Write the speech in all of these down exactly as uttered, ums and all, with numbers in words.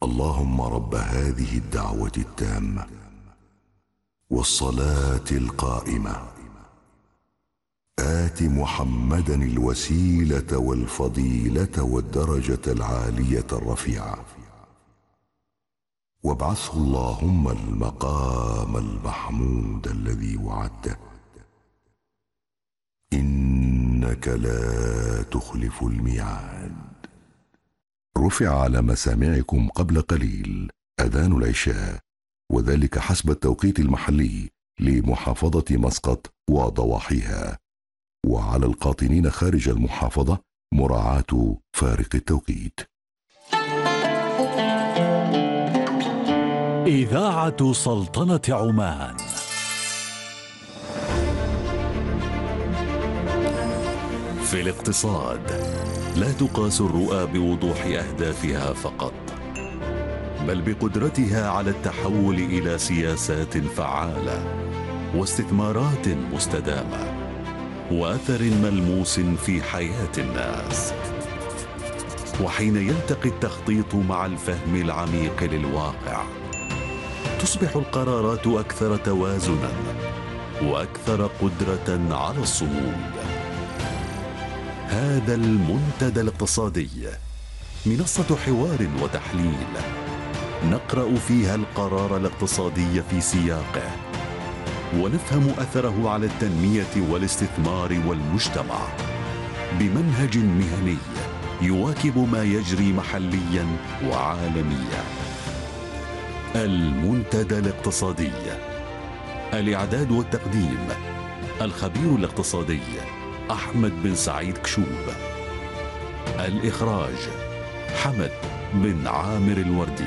اللهم رب هذه الدعوة التامة والصلاة القائمة آت محمدا الوسيلة والفضيلة والدرجة العالية الرفيعة وابعثه اللهم المقام المحمود الذي وعدته إنك لا تخلف الميعاد. رفع على مسامعكم قبل قليل أذان العشاء، وذلك حسب التوقيت المحلي لمحافظة مسقط وضواحيها، وعلى القاطنين خارج المحافظة مراعاة فارق التوقيت. إذاعة سلطنة عمان. في الاقتصاد لا تقاس الرؤى بوضوح أهدافها فقط، بل بقدرتها على التحول إلى سياسات فعالة واستثمارات مستدامة وأثر ملموس في حياة الناس. وحين يلتقي التخطيط مع الفهم العميق للواقع، تصبح القرارات أكثر توازنا وأكثر قدرة على الصمود. هذا المنتدى الاقتصادي منصة حوار وتحليل نقرأ فيها القرار الاقتصادي في سياقه، ونفهم أثره على التنمية والاستثمار والمجتمع بمنهج مهني يواكب ما يجري محليا وعالميا. المنتدى الاقتصادي، الإعداد والتقديم الخبير الاقتصادي أحمد بن سعيد كشوب، الإخراج حمد بن عامر الوردي.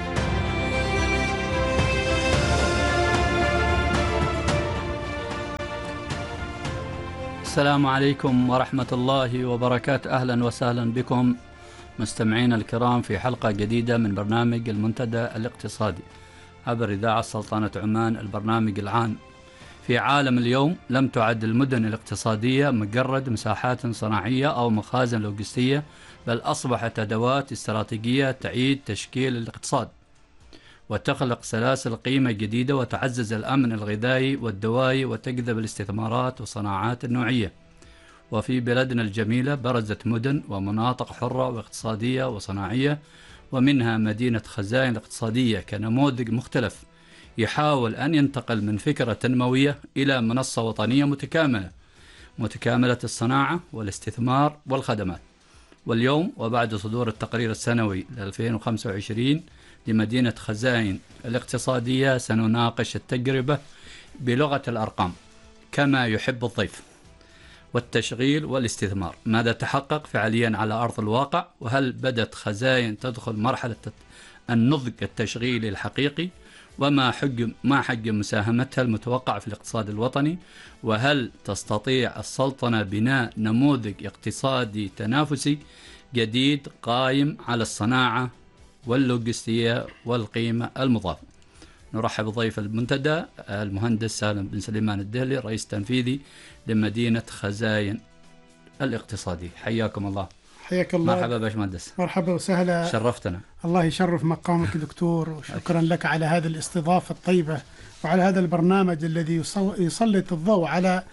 السلام عليكم ورحمة الله وبركاته. أهلا وسهلا بكم مستمعين الكرام في حلقة جديدة من برنامج المنتدى الاقتصادي عبر إذاعة سلطنة عمان، البرنامج العام. في عالم اليوم لم تعد المدن الاقتصادية مجرد مساحات صناعية أو مخازن لوجستية، بل أصبحت أدوات استراتيجية تعيد تشكيل الاقتصاد وتخلق سلاسل قيمة جديدة وتعزز الأمن الغذائي والدوائي وتجذب الاستثمارات والصناعات النوعية. وفي بلدنا الجميلة برزت مدن ومناطق حرة واقتصادية وصناعية، ومنها مدينة خزائن الاقتصادية كنموذج مختلف يحاول أن ينتقل من فكرة تنموية إلى منصة وطنية متكاملة متكاملة الصناعة والاستثمار والخدمات. واليوم وبعد صدور التقرير السنوي ل ألفين وخمسة وعشرين لمدينة خزائن الاقتصادية، سنناقش التجربة بلغة الأرقام كما يحب الضيف، والتشغيل والاستثمار. ماذا تحقق فعليا على أرض الواقع؟ وهل بدأت خزائن تدخل مرحلة النضج التشغيلي الحقيقي؟ وما حجم ما حجم مساهمتها المتوقع في الاقتصاد الوطني؟ وهل تستطيع السلطنة بناء نموذج اقتصادي تنافسي جديد قائم على الصناعة واللوجستية والقيمة المضافة؟ نرحب بضيف المنتدى المهندس سالم بن سليمان الدهلي، رئيس تنفيذي لمدينة خزائن الاقتصادي. حياكم الله. حياك الله. مرحبا باشمهندس. مرحبا وسهلا. شرفتنا. الله يشرف مقامك دكتور، وشكرا لك على هذه الاستضافة الطيبة وعلى هذا البرنامج الذي يسلط الضوء على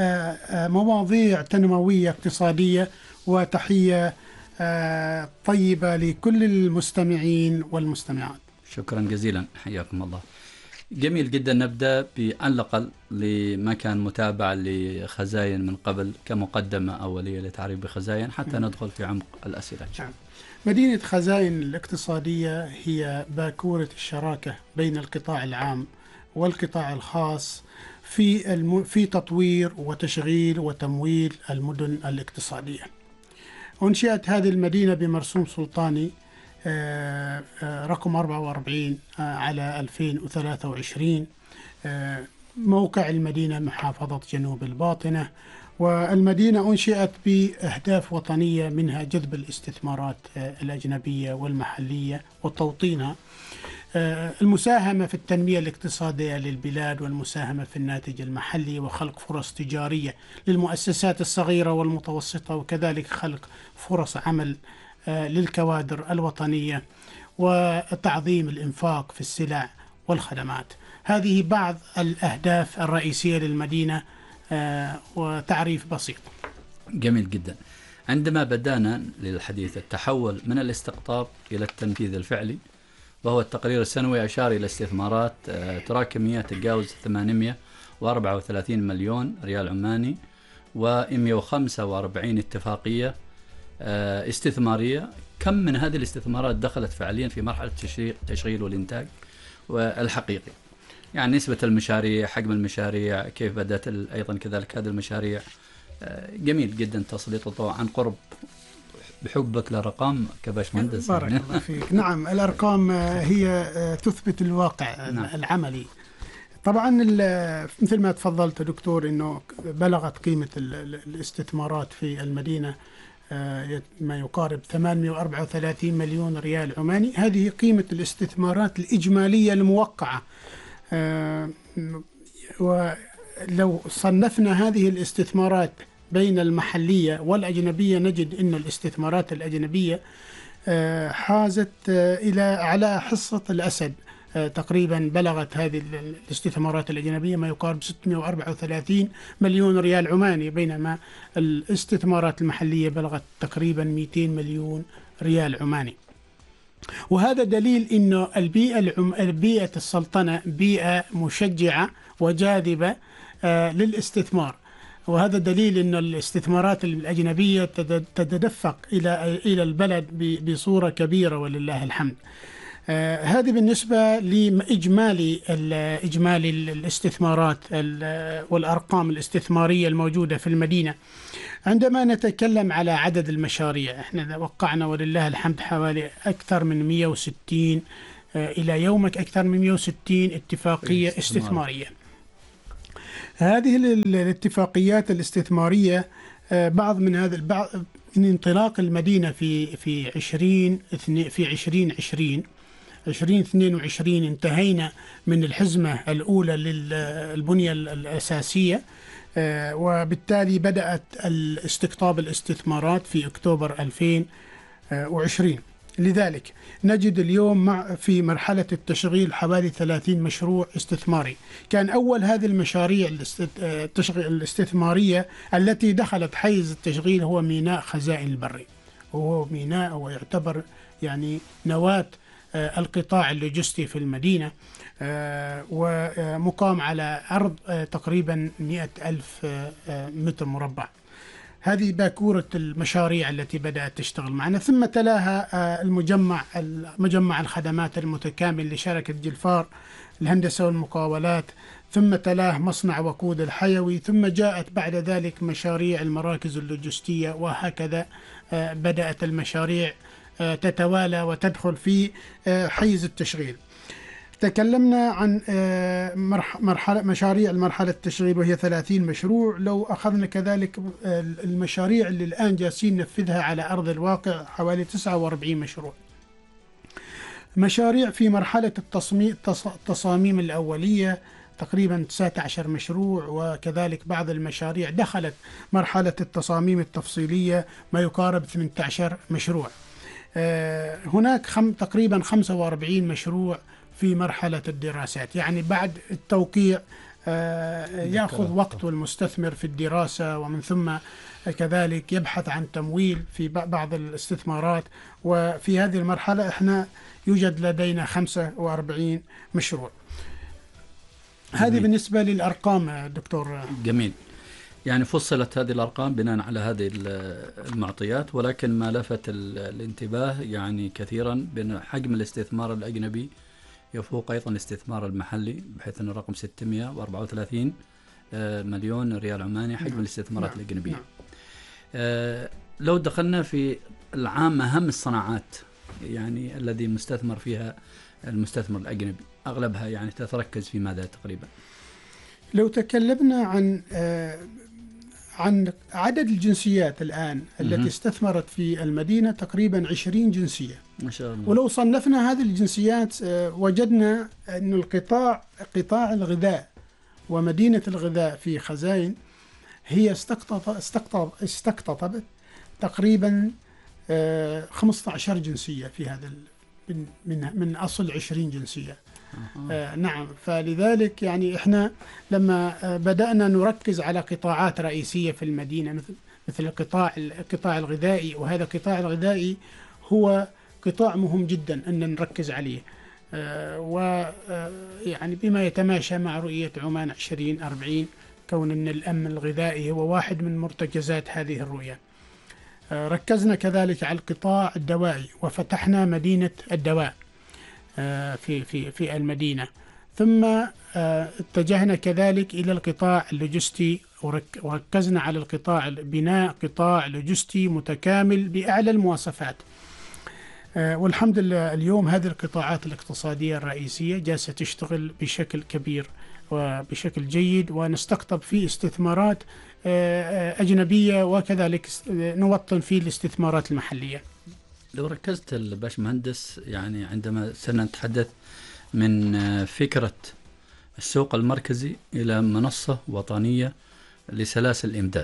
مواضيع تنموية اقتصادية. وتحية طيبة لكل المستمعين والمستمعات. شكرا جزيلا، حياكم الله. جميل جدا. نبدأ بأن نقل لما كان متابع لخزائن من قبل كمقدمة أولية لتعريف بخزائن حتى م. ندخل في عمق الأسئلة. نعم. مدينة خزائن الاقتصادية هي باكورة الشراكة بين القطاع العام والقطاع الخاص في الم... في تطوير وتشغيل وتمويل المدن الاقتصادية. أنشئت هذه المدينة بمرسوم سلطاني رقم أربعة وأربعين على ألفين وثلاثة وعشرين. موقع المدينة محافظة جنوب الباطنة، والمدينة أنشئت بأهداف وطنية، منها جذب الاستثمارات الأجنبية والمحلية وتوطينها، المساهمة في التنمية الاقتصادية للبلاد والمساهمة في الناتج المحلي وخلق فرص تجارية للمؤسسات الصغيرة والمتوسطة، وكذلك خلق فرص عمل للكوادر الوطنية. وتعظيم الإنفاق في السلع والخدمات. هذه بعض الأهداف الرئيسية للمدينة وتعريف بسيط. جميل جدا. عندما بدأنا للحديث التحول من الاستقطاب إلى التنفيذ الفعلي، وهو التقرير السنوي أشار إلى استثمارات تراكمية تتجاوز ثمانمائة وأربعة وثلاثين مليون ريال عماني ومئة وخمسة وأربعين اتفاقية استثمارية. كم من هذه الاستثمارات دخلت فعليا في مرحلة التشغيل والإنتاج والحقيقي؟ يعني نسبة المشاريع، حجم المشاريع، كيف بدأت أيضا كذلك هذه المشاريع. جميل جدا تسليط الضوء عن قرب بحبك للأرقام كباش مهندس. بارك الله فيك. نعم، الأرقام هي تثبت الواقع. نعم. العملي. طبعا مثل ما تفضلت دكتور أنه بلغت قيمة الاستثمارات في المدينة ما يقارب ثمانمائة وأربعة وثلاثين مليون ريال عماني. هذه قيمة الاستثمارات الإجمالية الموقعة. ولو صنفنا هذه الاستثمارات بين المحلية والأجنبية نجد أن الاستثمارات الأجنبية حازت إلى على حصة الأسد. تقريبا بلغت هذه الاستثمارات الأجنبية ما يقارب ستمائة وأربعة وثلاثين مليون ريال عماني، بينما الاستثمارات المحلية بلغت تقريبا مئتين مليون ريال عماني. وهذا دليل أنه البيئة البيئة السلطنة بيئة مشجعة وجاذبة للاستثمار، وهذا دليل أن الاستثمارات الأجنبية تتدفق إلى إلى البلد بصورة كبيرة ولله الحمد. آه هذه بالنسبة لإجمالي إجمالي الاستثمارات والأرقام الاستثمارية الموجودة في المدينة. عندما نتكلم على عدد المشاريع، احنا وقعنا ولله الحمد حوالي أكثر من مئة وستين آه إلى يومك أكثر من مئة وستين اتفاقية استثمارية. هذه الاتفاقيات الاستثمارية آه بعض من هذا البعض من انطلاق المدينة في في عشرين في عشرين عشرين عشرين اثنين وعشرين انتهينا من الحزمة الأولى للبنية الأساسية، وبالتالي بدأت الاستقطاب الاستثمارات في أكتوبر ألفين وعشرين. لذلك نجد اليوم مع في مرحلة التشغيل حوالي ثلاثين مشروع استثماري. كان أول هذه المشاريع الاستثمارية التي دخلت حيز التشغيل هو ميناء خزائن البري، وهو ميناء ويعتبر يعني نواة القطاع اللوجستي في المدينة، ومقام على أرض تقريبا مئة ألف متر مربع. هذه باكورة المشاريع التي بدأت تشتغل معنا. ثم تلاها المجمع مجمع الخدمات المتكامل لشركة جلفار الهندسة والمقاولات، ثم تلاه مصنع وقود الحيوي، ثم جاءت بعد ذلك مشاريع المراكز اللوجستية، وهكذا بدأت المشاريع تتوالى وتدخل في حيز التشغيل. تكلمنا عن مرحلة مشاريع المرحلة التشغيل وهي ثلاثين مشروع. لو أخذنا كذلك المشاريع اللي الآن جالسين ننفذها على أرض الواقع حوالي تسعة وأربعين مشروع. مشاريع في مرحلة التصميم التصاميم الأولية تقريبا تسعة عشر مشروع، وكذلك بعض المشاريع دخلت مرحلة التصاميم التفصيلية ما يقارب ثمانية عشر مشروع. هناك خم تقريبا خمسة وأربعين مشروع في مرحلة الدراسات، يعني بعد التوقيع يأخذ وقت المستثمر في الدراسة، ومن ثم كذلك يبحث عن تمويل في بعض الاستثمارات. وفي هذه المرحلة احنا يوجد لدينا خمسة وأربعين مشروع. هذه جميل. بالنسبة للأرقام دكتور. جميل. يعني فصلت هذه الأرقام بناء على هذه المعطيات، ولكن ما لفت الانتباه يعني كثيرا بأن حجم الاستثمار الأجنبي يفوق أيضا الاستثمار المحلي، بحيث أن الرقم ستمائة وأربعة وثلاثين مليون ريال عماني حجم نعم. الاستثمارات نعم. الأجنبية. نعم. آه لو دخلنا في العام أهم الصناعات يعني الذي مستثمر فيها المستثمر الأجنبي، أغلبها يعني تتركز في ماذا تقريبا؟ لو تكلمنا عن آه عن عدد الجنسيات الآن التي استثمرت في المدينة تقريبا عشرين جنسية ما شاء الله. ولو صنفنا هذه الجنسيات وجدنا أن القطاع قطاع الغذاء ومدينة الغذاء في خزائن هي استقطب استقطب استقطبت تقريبا خمسة عشر جنسية في هذا من من من أصل عشرين جنسية. آه نعم، فلذلك يعني إحنا لما آه بدأنا نركز على قطاعات رئيسية في المدينة مثل مثل القطاع القطاع الغذائي، وهذا القطاع الغذائي هو قطاع مهم جدا أن نركز عليه، آه ويعني بما يتماشى مع رؤية عمان عشرين أربعين، كون أن الأمن الغذائي هو واحد من مرتكزات هذه الرؤية. آه ركزنا كذلك على القطاع الدوائي وفتحنا مدينة الدواء في في في المدينة، ثم اتجهنا كذلك إلى القطاع اللوجستي وركزنا على القطاع بناء قطاع لوجستي متكامل بأعلى المواصفات. والحمد لله اليوم هذه القطاعات الاقتصادية الرئيسية جالسة تشتغل بشكل كبير وبشكل جيد، ونستقطب فيه استثمارات أجنبية وكذلك نوطن فيه الاستثمارات المحلية. لو ركزت الباشمهندس يعني عندما سنتحدث من فكرة السوق المركزي إلى منصة وطنية لسلاسل الإمداد،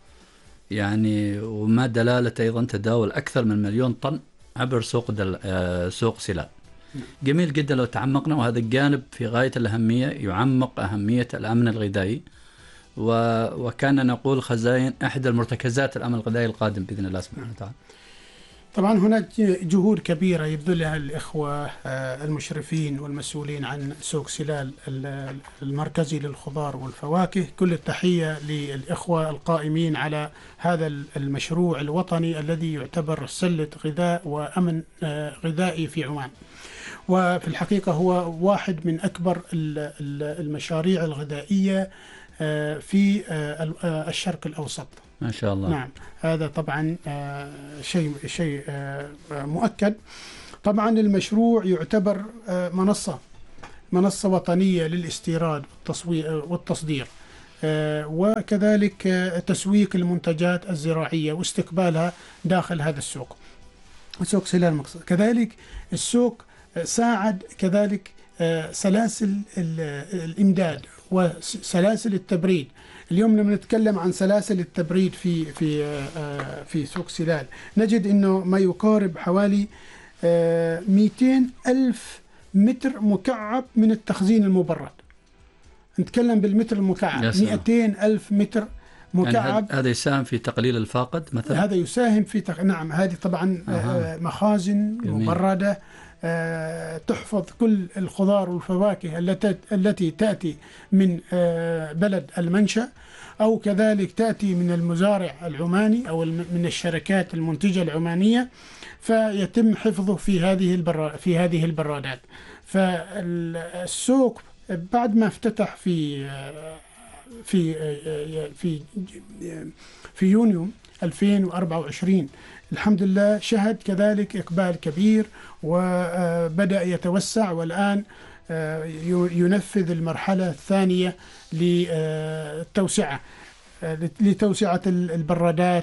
يعني وما دلالة أيضا تداول أكثر من مليون طن عبر سوق دل... سوق سلال. جميل جدا لو تعمقنا، وهذا الجانب في غاية الأهمية، يعمق أهمية الأمن الغذائي، و... وكان نقول خزائن إحدى المرتكزات الأمن الغذائي القادم بإذن الله سبحانه وتعالى. طبعا هناك جهود كبيرة يبذلها الإخوة المشرفين والمسؤولين عن سوق سلال المركزي للخضار والفواكه. كل التحية للإخوة القائمين على هذا المشروع الوطني الذي يعتبر سلة غذاء وأمن غذائي في عمان، وفي الحقيقة هو واحد من أكبر المشاريع الغذائية في الشرق الأوسط ما شاء الله. نعم، هذا طبعا شيء شيء مؤكد. طبعا المشروع يعتبر منصة منصة وطنية للاستيراد والتصدير، وكذلك تسويق المنتجات الزراعية واستقبالها داخل هذا السوق، سوق سلال المقصد. كذلك السوق ساعد كذلك سلاسل الإمداد وسلاسل التبريد. اليوم لما نتكلم عن سلاسل التبريد في في في سوق سلال نجد انه ما يقارب حوالي مئتين ألف متر مكعب من التخزين المبرد. نتكلم بالمتر المكعب، مئتين ألف متر مكعب. يعني هذا يساهم في تقليل الفاقد مثلا؟ هذا يساهم في تق... نعم، هذه طبعا أه. مخازن جميل. مبردة أه تحفظ كل الخضار والفواكه التي التي تأتي من أه بلد المنشأ، أو كذلك تأتي من المزارع العماني أو من الشركات المنتجة العمانية، فيتم حفظه في هذه البر... في هذه البرادات. فالسوق بعد ما افتتح في في في في يونيو ألفين وأربعة وعشرين الحمد لله شهد كذلك إقبال كبير وبدأ يتوسع، والآن ينفذ المرحلة الثانية للتوسعة لتوسعة البرادات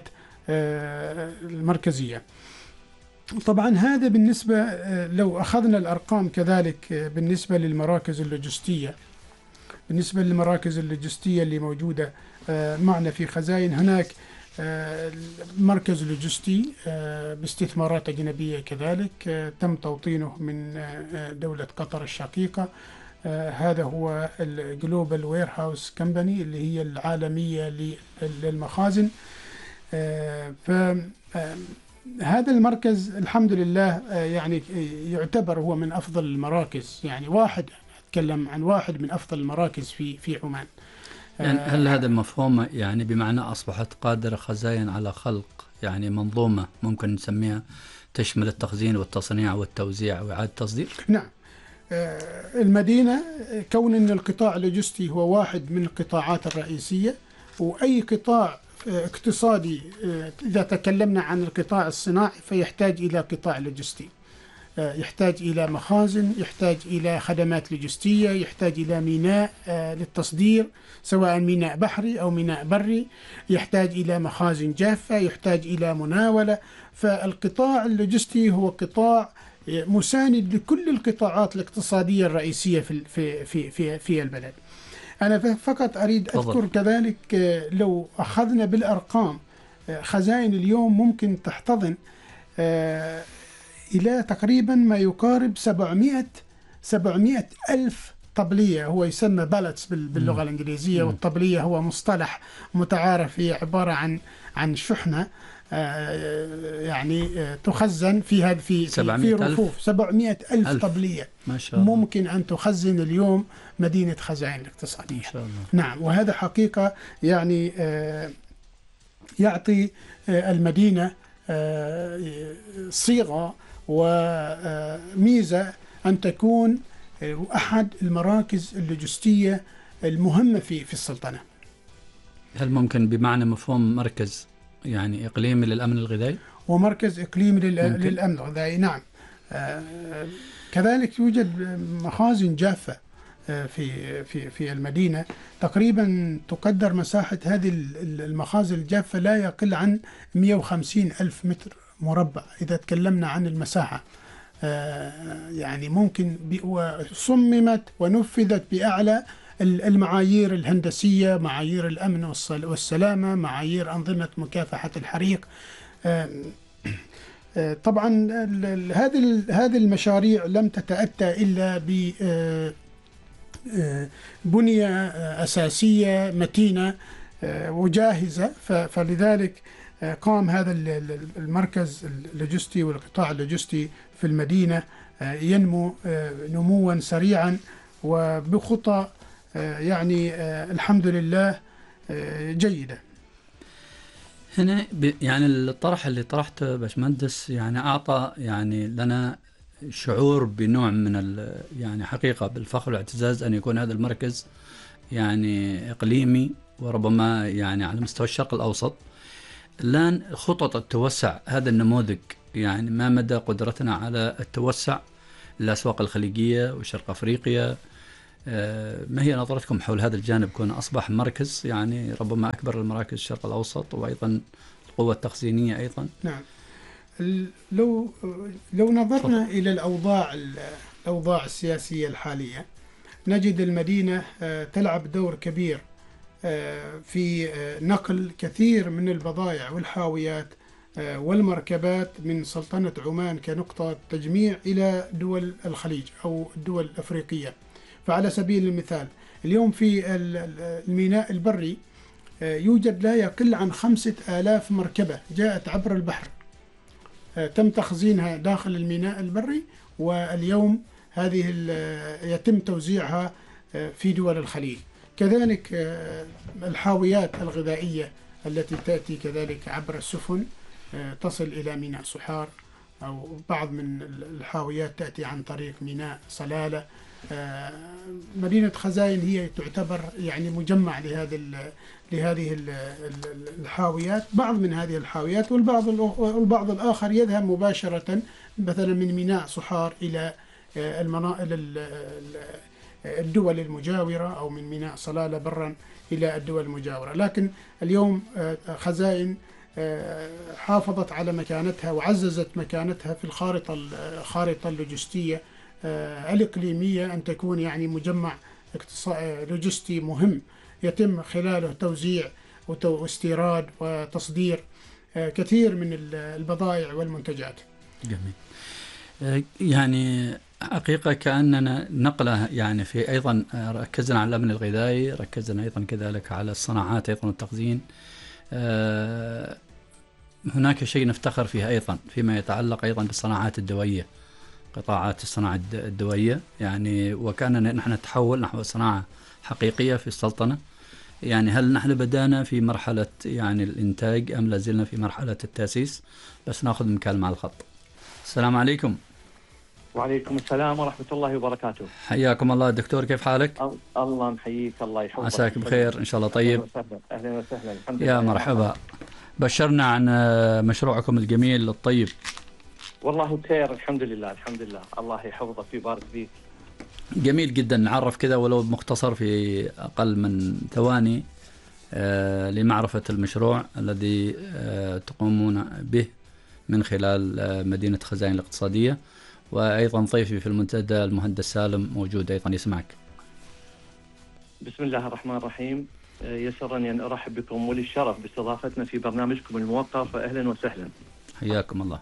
المركزية. طبعا هذا بالنسبة، لو أخذنا الأرقام كذلك بالنسبة للمراكز اللوجستية بالنسبة للمراكز اللوجستية اللي موجودة معنا في خزائن، هناك مركز لوجستي باستثمارات أجنبية كذلك تم توطينه من دولة قطر الشقيقة. هذا هو الجلوبال وير هاوس كمباني اللي هي العالمية للمخازن. فهذا المركز الحمد لله يعني يعتبر هو من أفضل المراكز، يعني واحد أتكلم عن واحد من أفضل المراكز في في عمان. يعني هل هذا المفهوم يعني بمعنى أصبحت قادرة خزائن على خلق يعني منظومة ممكن نسميها تشمل التخزين والتصنيع والتوزيع وإعادة التصدير؟ نعم، المدينة كون أن القطاع اللوجستي هو واحد من القطاعات الرئيسية، وأي قطاع اقتصادي إذا تكلمنا عن القطاع الصناعي فيحتاج إلى قطاع لوجستي، يحتاج إلى مخازن، يحتاج إلى خدمات لوجستية، يحتاج إلى ميناء للتصدير سواء ميناء بحري أو ميناء بري، يحتاج إلى مخازن جافة، يحتاج إلى مناولة. فالقطاع اللوجستي هو قطاع مساند لكل القطاعات الاقتصادية الرئيسية في في في في, في البلد. أنا فقط أريد أذكر كذلك لو أخذنا بالأرقام، خزائن اليوم ممكن تحتضن إلى تقريبا ما يقارب سبعمائة ألف طبلية. هو يسمى بالتس باللغة الإنجليزية، والطبلية هو مصطلح متعارف، هي عبارة عن عن شحنة يعني تخزن في هذا في في رفوف سبعمائة ألف طبلية ما شاء الله. ممكن أن تخزن اليوم مدينة خزائن الاقتصادية. ما شاء الله. نعم، وهذا حقيقة يعني يعطي المدينة صيغة وميزة أن تكون أحد المراكز اللوجستية المهمة في في السلطنة. هل ممكن بمعنى مفهوم مركز يعني إقليمي للأمن الغذائي؟ ومركز إقليمي للأمن الغذائي، نعم. كذلك يوجد مخازن جافة في في في المدينة، تقريبا تقدر مساحة هذه المخازن الجافة لا يقل عن مئة وخمسين ألف متر مربع إذا تكلمنا عن المساحة. يعني ممكن صممت ونفذت بأعلى المعايير الهندسية، معايير الأمن والسلامة، معايير أنظمة مكافحة الحريق. طبعا هذه هذه المشاريع لم تتأتى إلا ببنية أساسية متينة وجاهزة، فلذلك قام هذا المركز اللوجستي والقطاع اللوجستي في المدينة ينمو نموا سريعا وبخطى يعني الحمد لله جيدة. هنا يعني الطرح اللي طرحته باشمهندس يعني أعطى يعني لنا شعور بنوع من يعني حقيقة بالفخر والاعتزاز أن يكون هذا المركز يعني إقليمي وربما يعني على مستوى الشرق الأوسط. الآن خطط التوسع هذا النموذج، يعني ما مدى قدرتنا على التوسع للأسواق الخليجية وشرق أفريقيا؟ ما هي نظرتكم حول هذا الجانب كون أصبح مركز يعني ربما أكبر المراكز الشرق الأوسط وأيضا القوة التخزينية أيضا؟ نعم، لو لو نظرنا فضل. إلى الأوضاع الأوضاع السياسية الحالية نجد المدينة تلعب دور كبير في نقل كثير من البضائع والحاويات والمركبات من سلطنة عمان كنقطة تجميع إلى دول الخليج أو الدول الأفريقية. فعلى سبيل المثال اليوم في الميناء البري يوجد لا يقل عن خمسة آلاف مركبة جاءت عبر البحر تم تخزينها داخل الميناء البري، واليوم هذه يتم توزيعها في دول الخليج. كذلك الحاويات الغذائية التي تأتي كذلك عبر السفن تصل إلى ميناء صحار، أو بعض من الحاويات تأتي عن طريق ميناء صلالة. مدينة خزائن هي تعتبر يعني مجمع لهذه لهذه الحاويات. بعض من هذه الحاويات والبعض والبعض الآخر يذهب مباشرة مثلا من ميناء صحار إلى المناطق الدول المجاورة، أو من ميناء صلالة برا إلى الدول المجاورة. لكن اليوم خزائن حافظت على مكانتها وعززت مكانتها في الخارطة الخارطة اللوجستية الإقليمية، أن تكون يعني مجمع لوجستي مهم يتم خلاله توزيع واستيراد وتصدير كثير من البضائع والمنتجات. جميل. يعني حقيقة كأننا نقلة يعني في أيضا ركزنا على الأمن الغذائي، ركزنا أيضا كذلك على الصناعات أيضا والتخزين. هناك شيء نفتخر فيه أيضا فيما يتعلق أيضا بالصناعات الدوائية، قطاعات الصناعة الدوائية، يعني وكأننا نحن نتحول نحو صناعة حقيقية في السلطنة. يعني هل نحن بدأنا في مرحلة يعني الإنتاج أم لازلنا في مرحلة التأسيس؟ بس نأخذ مكالمة على الخط. السلام عليكم. وعليكم السلام ورحمة الله وبركاته. حياكم الله دكتور، كيف حالك؟ الله محييك، الله يحفظك. عساك بخير إن شاء الله. طيب، أهلا وسهلا. أهلا وسهلا. الحمد يا لله. مرحبا، بشرنا عن مشروعكم الجميل الطيب. والله بخير الحمد لله الحمد لله، الله يحفظك ويبارك فيك. جميل جدا. نعرف كذا ولو مختصر في أقل من ثواني آه لمعرفة المشروع الذي آه تقومون به من خلال آه مدينة خزائن الاقتصادية، وأيضا ضيفي في المنتدى المهندس سالم موجود أيضا يسمعك. بسم الله الرحمن الرحيم. يسرني أن أرحب بكم وللشرف باستضافتنا في برنامجكم الموقر، فأهلا وسهلا. حياكم الله.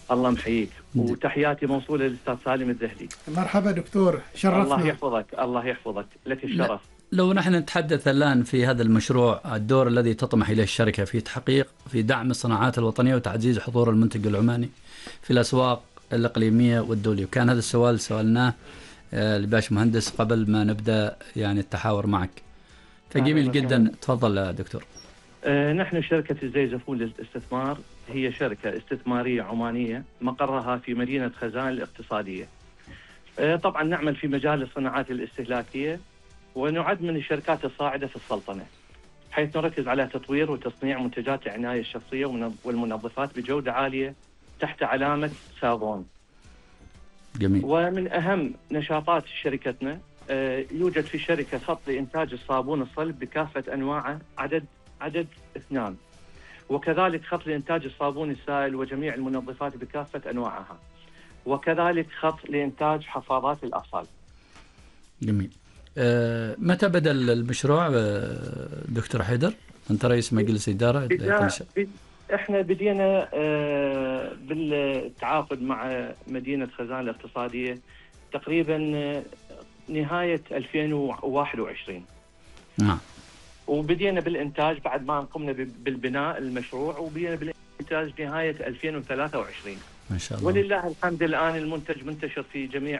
الله محييك، نعم. وتحياتي موصولة للأستاذ سالم الذهلي. مرحبا دكتور، شرفنا. الله يحفظك، الله يحفظك، لك الشرف. لو نحن نتحدث الآن في هذا المشروع، الدور الذي تطمح إليه الشركة في تحقيق في دعم الصناعات الوطنية وتعزيز حضور المنتج العماني في الأسواق الإقليمية والدولية، وكان هذا السؤال سألناه لباش مهندس قبل ما نبدأ يعني التحاور معك، فجميل جدا. تفضل يا دكتور. آه نحن شركة الزيزفون للاستثمار هي شركة استثمارية عمانية مقرها في مدينة خزان الاقتصادية. آه طبعا نعمل في مجال الصناعات الاستهلاكية، ونعد من الشركات الصاعدة في السلطنة، حيث نركز على تطوير وتصنيع منتجات العناية الشخصية والمنظفات بجودة عالية تحت علامة سافون. جميل. ومن أهم نشاطات شركتنا آه يوجد في الشركة خط لإنتاج الصابون الصلب بكافة أنواعه عدد عدد اثنان، وكذلك خط لإنتاج الصابون السائل وجميع المنظفات بكافة أنواعها، وكذلك خط لإنتاج حفاضات الأطفال. جميل. أه متى بدأ المشروع دكتور حيدر؟ أنت رئيس مجلس إدارة. إحنا بدينا أه بالتعاقد مع مدينة خزان الاقتصادية تقريبا نهاية ألفين وواحد وعشرين. نعم. وبدينا بالإنتاج بعد ما قمنا بالبناء المشروع، وبدينا بالإنتاج نهاية ألفين وثلاثة وعشرين. ما شاء الله. ولله الحمد الآن المنتج منتشر في جميع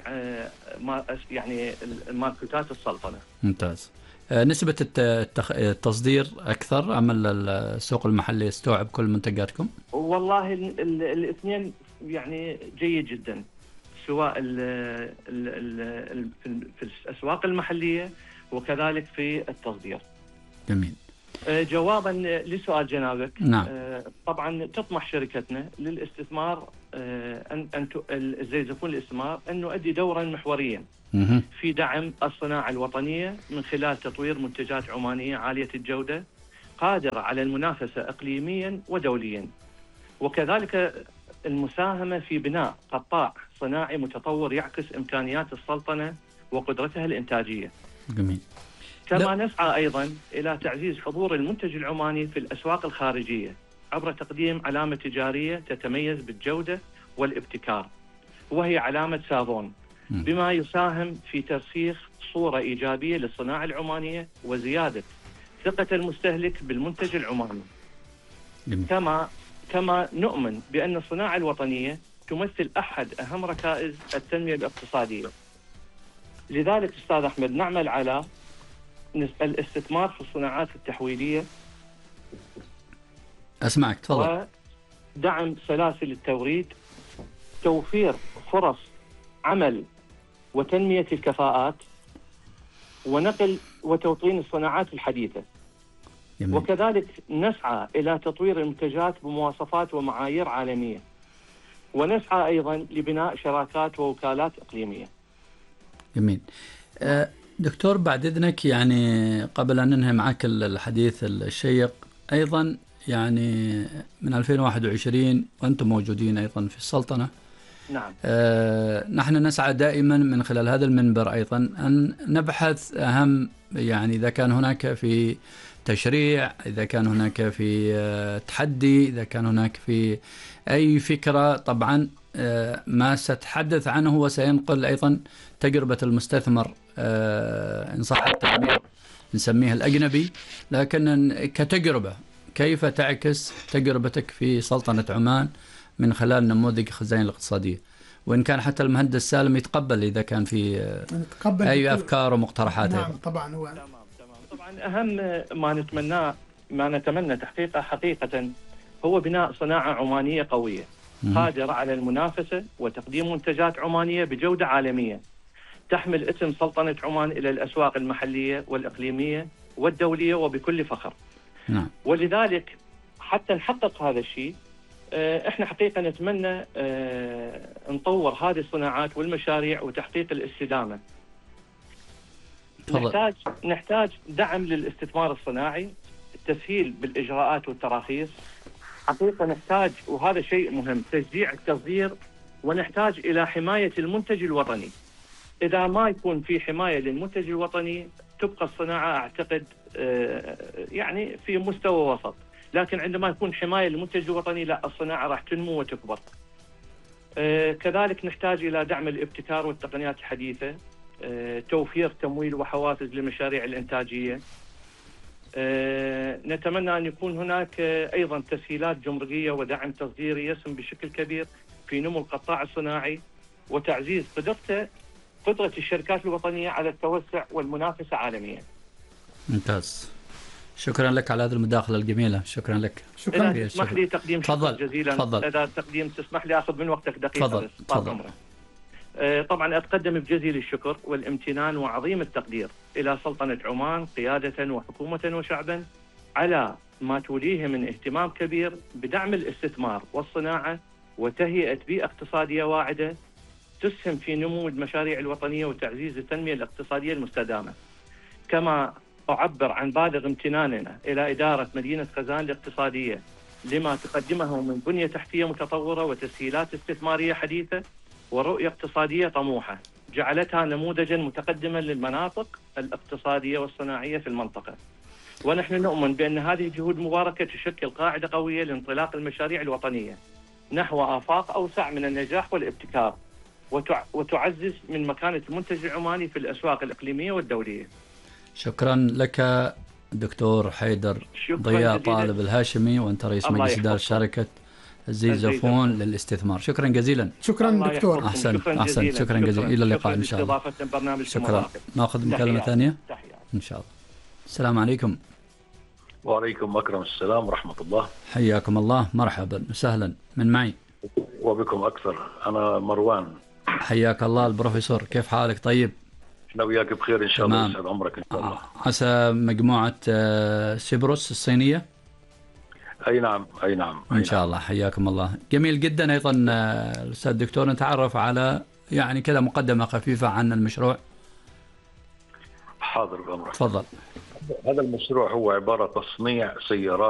يعني ماركتات السلطنة. ممتاز. نسبة التصدير أكثر أم السوق المحلي يستوعب كل منتجاتكم؟ والله الاثنين يعني جيد جدا، سواء ال ال ال في الأسواق المحلية وكذلك في التصدير. جميل. جوابا لسؤال جنابك، نعم. طبعا تطمح شركتنا للاستثمار أن أن الزيزفون للاستثمار أن نؤدي دورا محوريا في دعم الصناعة الوطنية من خلال تطوير منتجات عمانية عالية الجودة قادرة على المنافسة إقليميا ودوليا، وكذلك المساهمة في بناء قطاع صناعي متطور يعكس إمكانيات السلطنة وقدرتها الإنتاجية. جميل. كما لا. نسعى أيضا إلى تعزيز حضور المنتج العماني في الأسواق الخارجية عبر تقديم علامة تجارية تتميز بالجودة والابتكار، وهي علامة سافون، بما يساهم في ترسيخ صورة إيجابية للصناعة العمانية وزيادة ثقة المستهلك بالمنتج العماني. جميل. كما كما نؤمن بأن الصناعة الوطنية تمثل أحد أهم ركائز التنمية الاقتصادية. لذلك أستاذ أحمد نعمل على الاستثمار في الصناعات التحويلية. أسمعك، تفضل. ودعم سلاسل التوريد، توفير فرص عمل وتنمية الكفاءات، ونقل وتوطين الصناعات الحديثة. جميل. وكذلك نسعى إلى تطوير المنتجات بمواصفات ومعايير عالمية، ونسعى أيضا لبناء شراكات ووكالات إقليمية. جميل. أه دكتور بعد إذنك، يعني قبل أن ننهي معك الحديث الشيق، أيضا يعني من ألفين وواحد وعشرين وأنتم موجودين أيضا في السلطنة. نعم. أه نحن نسعى دائما من خلال هذا المنبر أيضا أن نبحث أهم، يعني إذا كان هناك في تشريع، إذا كان هناك في أه تحدي، إذا كان هناك في أي فكرة، طبعا أه ما ستحدث عنه وسينقل أيضا تجربة المستثمر، أه إن صح التعبير نسميها الأجنبي، لكن كتجربة كيف تعكس تجربتك في سلطنة عمان من خلال نموذج خزائن الاقتصادية، وإن كان حتى المهندس سالم يتقبل إذا كان في أي أفكار ومقترحات. نعم طبعا. هو تمام تمام. طبعا أهم ما نتمناه ما نتمنى تحقيقه حقيقة هو بناء صناعة عمانية قوية قادرة على المنافسة وتقديم منتجات عمانية بجودة عالمية تحمل اسم سلطنة عمان إلى الأسواق المحلية والإقليمية والدولية وبكل فخر. نعم. ولذلك حتى نحقق هذا الشيء احنا حقيقة نتمنى اه نطور هذه الصناعات والمشاريع وتحقيق الاستدامة. طبعا. نحتاج نحتاج دعم للاستثمار الصناعي، التسهيل بالإجراءات والتراخيص، حقيقة نحتاج، وهذا شيء مهم، تشجيع التصدير، ونحتاج إلى حماية المنتج الوطني. إذا ما يكون في حماية للمنتج الوطني تبقى الصناعة أعتقد اه يعني في مستوى وسط، لكن عندما يكون حماية للمنتج الوطني لا، الصناعة راح تنمو وتكبر. كذلك نحتاج إلى دعم الابتكار والتقنيات الحديثة، توفير تمويل وحوافز للمشاريع الإنتاجية. نتمنى أن يكون هناك أيضا تسهيلات جمركية ودعم تصديري يسهم بشكل كبير في نمو القطاع الصناعي وتعزيز قدرته قدرة الشركات الوطنية على التوسع والمنافسة عالميا. ممتاز، شكرا لك على هذه المداخلة الجميلة. شكرا لك. شكرا. إذا تسمح لي تقديم شكرا جزيلا. تفضل. إذا تقديم تسمح لي أخذ من وقتك دقيقة. تفضل. تفضل. طبعا أتقدم بجزيل الشكر والامتنان وعظيم التقدير إلى سلطنة عمان قيادة وحكومة وشعبا على ما توليه من اهتمام كبير بدعم الاستثمار والصناعة وتهيئة بيئة اقتصادية واعدة تسهم في نمو المشاريع الوطنية وتعزيز التنمية الاقتصادية المستدامة. كما أعبر عن بالغ امتناننا إلى إدارة مدينة خزان الاقتصادية لما تقدمه من بنية تحتية متطورة وتسهيلات استثمارية حديثة ورؤية اقتصادية طموحة جعلتها نموذجا متقدما للمناطق الاقتصادية والصناعية في المنطقة. ونحن نؤمن بأن هذه الجهود المباركة تشكل قاعدة قوية لانطلاق المشاريع الوطنية نحو آفاق أوسع من النجاح والابتكار وتعزز من مكانة المنتج العماني في الأسواق الإقليمية والدولية. شكرا لك دكتور حيدر ضياء طالب الهاشمي، وأنت رئيس مجلس إدارة شركة الزيزفون للاستثمار. شكرا جزيلا. شكرا دكتور. أحسن أحسن شكرا جزيلا. إلى اللقاء إن شاء الله. شكرا. نأخذ مكالمة ثانية إن شاء الله. السلام عليكم. وعليكم أكرم السلام ورحمة الله. حياكم الله، مرحبا وسهلا. من معي؟ وبكم أكثر. أنا مروان. حياك الله البروفيسور، كيف حالك؟ طيب. أنا وياك بخير إن شاء الله. يسعد عمرك إن شاء الله. عسى مجموعة سيبروس الصينية. أي نعم أي نعم أي إن شاء الله. حياكم الله. جميل جدا. أيضا الأستاذ الدكتور نتعرف على يعني كذا مقدمة خفيفة عن المشروع. حاضر بأمرك. تفضل. هذا المشروع هو عبارة تصنيع سيارات